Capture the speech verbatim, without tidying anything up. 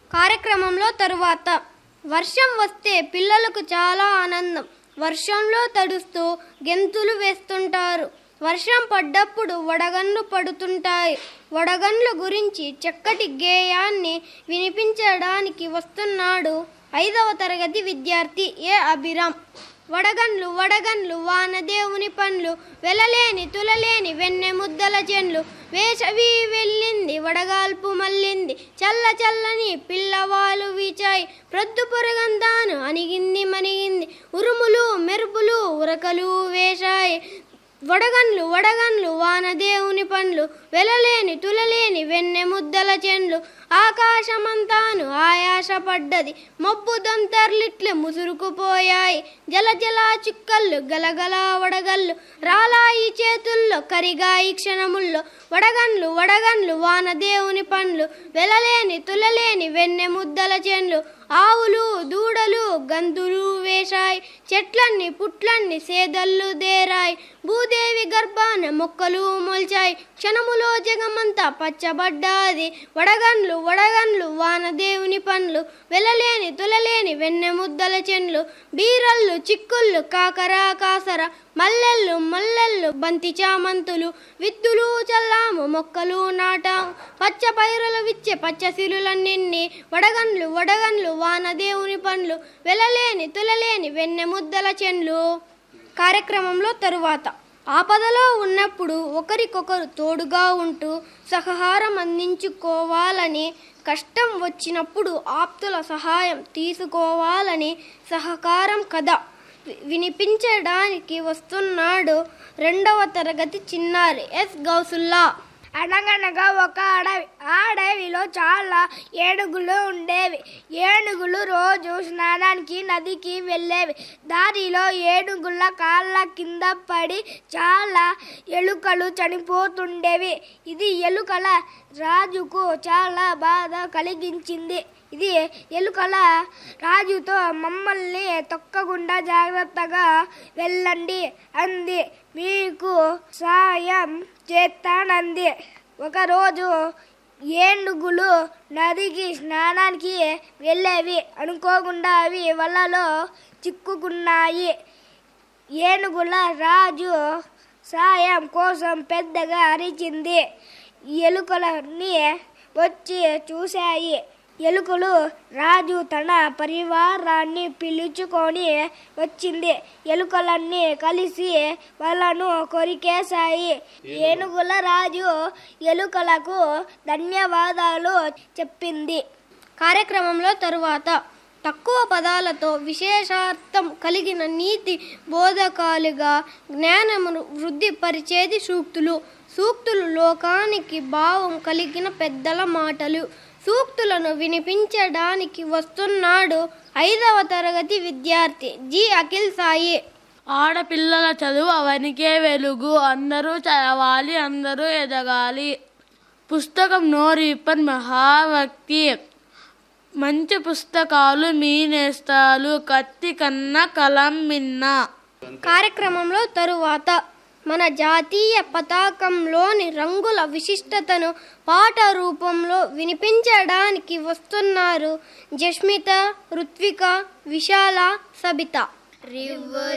కార్యక్రమంలో తరువాత వర్షం వస్తే పిల్లలకు చాలా ఆనందం. వర్షంలో తడుస్తూ గెంతులు వేస్తుంటారు. వర్షం పడ్డప్పుడు వడగండ్లు పడుతుంటాయి. వడగండ్ల గురించి చక్కటి గేయాన్ని వినిపించడానికి వస్తున్నాడు ఐదవ తరగతి విద్యార్థి ఏ అభిరామ్. వడగండ్లు వడగండ్లు వానదేవుని పండ్లు, వెలలేని తులలేని వెన్నె ముద్దల చెన్లు, వేసవి వెళ్ళింది వడగాల్పు మల్లింది, చల్ల చల్లని పిల్లవాలు వీచాయి, ప్రొద్దు పొరగంతాను అణిగింది మణిగింది, ఉరుములు మెరుపులు ఉరకలు వేశాయి. వడగండ్లు వడగండ్లు వానదేవుని పండ్లు, వెలలేని తులలేని వెన్నె ముద్దల చెన్లు, ఆకాశమంతాను ఆయాసపడ్డది, మబ్బు దొంతర్లిట్లు ముసురుకుపోయాయి, జల జల చుక్కళ్ళు గలగల వడగళ్ళు, రాలాయి చేతుల్లో కరిగాయి క్షణముల్లో. వడగండ్లు వడగండ్లు వానదేవుని పండ్లు, వెలలేని తులలేని వెన్నె ముద్దల చెన్లు, ఆవులు దూడలు గంతులు వేశాయి, చెట్లన్నీ పుట్లన్నీ సేదళ్ళు దేరాయి, భూదేవి గర్భాన మొక్కలు మొల్చాయి, క్షణములో జగమంతా పచ్చబడ్డాది. వడగండ్లు వడగండ్లు వానదేవుని పండ్లు, వెలలేని తులలేని వెన్నె ముద్దల చెన్లు, బీరళ్ళు చిక్కుళ్ళు కాకర కాసర, మల్లెళ్ళు మల్లెళ్ళు బంతి చామంతులు, విత్తులు చల్లాము మొక్కలు నాటాము, పచ్చ పైరలు విచ్చే పచ్చసిరులన్నిన్ని. వడగండ్లు వడగండ్లు వానదేవుని పండ్లు, వెలలేని తులలేని వెన్నె ముద్దల చెన్లు. కార్యక్రమంలో తరువాత ఆపదలో ఉన్నప్పుడు ఒకరికొకరు తోడుగా ఉంటూ సహకారం అందించుకోవాలని, కష్టం వచ్చినప్పుడు ఆప్తుల సహాయం తీసుకోవాలని సహకారం కథ వినిపించడానికి వస్తున్నాడు రెండవ తరగతి చిన్నారి ఎస్ గౌసుల్లా. అనగనగా ఒక అడవి. ఆ అడవిలో చాలా ఏనుగులు ఉండేవి. ఏనుగులు రోజు స్నానానికి నదికి వెళ్ళేవి. దారిలో ఏనుగుల కాళ్ళ కింద పడి చాలా ఎలుకలు చనిపోతుండేవి. ఇది ఎలుకల రాజుకు చాలా బాధ కలిగించింది. ఇది ఎలుకల రాజుతో, మమ్మల్ని తొక్కకుండా జాగ్రత్తగా వెళ్ళండి అంది. మీకు సాయం చేస్తానంది. ఒకరోజు ఏనుగులు నదికి స్నానానికి వెళ్ళేవి. అనుకోకుండా అవి వలలో చిక్కుకున్నాయి. ఏనుగుల రాజు సాయం కోసం పెద్దగా అరిచింది. ఎలుకలన్నీ వచ్చి చూశాయి. ఎలుకలు రాజు తన పరివారాన్ని పిలుచుకొని వచ్చింది. ఎలుకలన్నీ కలిసి వాళ్ళను కొరికేశాయి. ఏనుగుల రాజు ఎలుకలకు ధన్యవాదాలు చెప్పింది. కార్యక్రమంలో తరువాత తక్కువ పదాలతో విశేషార్థం కలిగిన నీతి బోధకాలుగా జ్ఞానమును వృద్ధిపరిచేది సూక్తులు. సూక్తులు లోకానికి భావం కలిగిన పెద్దల మాటలు. సూక్తులను వినిపించడానికి వస్తున్నాడు ఐదవ తరగతి విద్యార్థి జి అఖిల్ సాయి. ఆడపిల్లల చదువు అవనికే వెలుగు, అందరూ చదవాలి అందరూ ఎదగాలి. పుస్తకం నోరిప్పన్ మహావ్యక్తి, మంచి పుస్తకాలు మీ నేస్తాలు, కత్తి కన్నా కలం మిన్న. కార్యక్రమంలో తరువాత మన జాతీయ పతాకంలోని రంగుల విశిష్టతను పాట రూపంలో వినిపించడానికి వస్తున్నారు జస్మిత, రుత్విక, విశాల, సబిత.